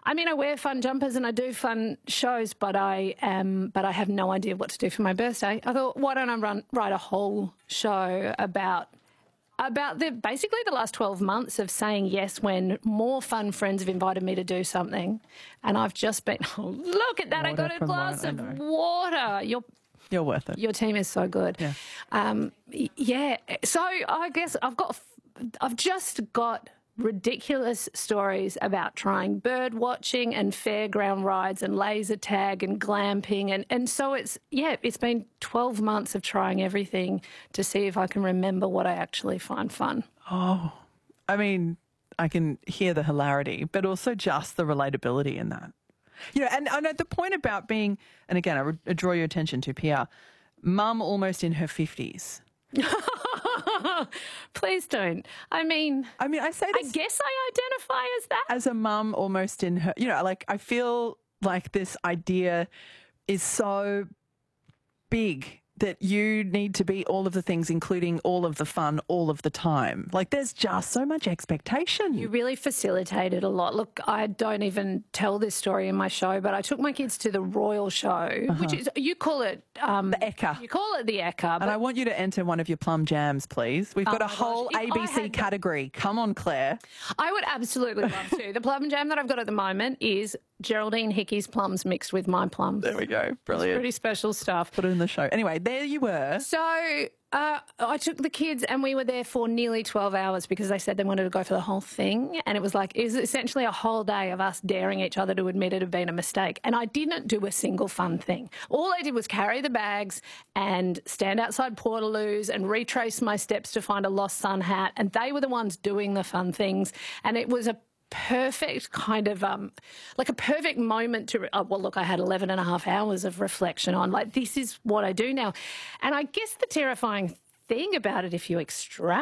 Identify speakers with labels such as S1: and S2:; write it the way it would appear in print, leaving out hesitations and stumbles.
S1: I mean, I wear fun jumpers and I do fun shows, but I have no idea what to do for my birthday. I thought, why don't I write a whole show about basically the last 12 months of saying yes when more fun friends have invited me to do something, and I've just been, oh, look at that, I got a glass of water.
S2: You're worth it.
S1: Your team is so good.
S2: Yeah.
S1: So I guess I've just got ridiculous stories about trying bird watching and fairground rides and laser tag and glamping, and so it's been 12 months of trying everything to see if I can remember what I actually find fun.
S2: Oh, I mean, I can hear the hilarity, but also just the relatability in that. You know, and I know the point about being, and again, I draw your attention to Pia, mum almost in her 50s.
S1: Please don't. I mean,
S2: I say this,
S1: I guess I identify as that.
S2: as a mum almost in her, you know, like I feel like this idea is so big that you need to be all of the things, including all of the fun, all of the time. Like there's just so much expectation.
S1: You really facilitated a lot. Look, I don't even tell this story in my show, but I took my kids to the Royal Show, which is, you call it...
S2: the Ekka.
S1: You call it the Ekka.
S2: And I want you to enter one of your plum jams, please. We've got a whole ABC category. Come on, Claire.
S1: I would absolutely love to. The plum jam that I've got at the moment is Geraldine Hickey's plums mixed with my plums.
S2: There we go. Brilliant.
S1: It's pretty special stuff.
S2: Put it in the show. Anyway, there you were.
S1: So I took the kids and we were there for nearly 12 hours because they said they wanted to go for the whole thing. And it was essentially a whole day of us daring each other to admit it had been a mistake. And I didn't do a single fun thing. All I did was carry the bags and stand outside Portaloos and retrace my steps to find a lost sun hat. And they were the ones doing the fun things. And it was a perfect kind of like a perfect moment to well, look, I had 11 and a half hours of reflection on, like, this is what I do now. And I guess the terrifying thing about it, if you extract